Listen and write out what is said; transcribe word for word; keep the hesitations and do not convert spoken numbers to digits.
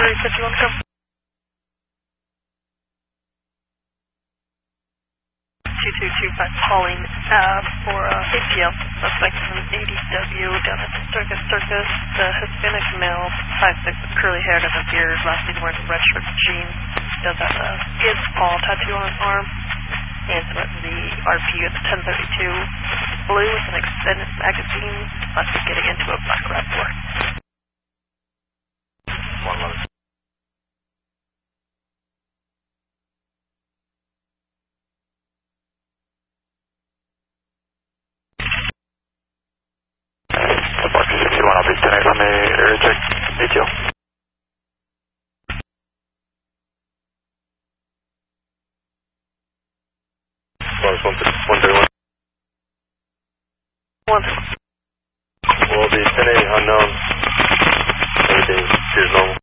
three fifty-one, come. two two two five calling uh, for uh, A T L. Suspect is an A D W down at the Circus Circus. The Hispanic male, five six with curly hair, does have beard, last name wears red shirt and jeans. Does have a Is Paul tattoo on his arm. And the R P U at the ten thirty-two. Blue with an extended magazine. Must be getting into a black Raptor. one eleven. I'll be ten eight on the area check. A T L. one thirty-one. one. We'll be ten eight unknown. Everything appears normal.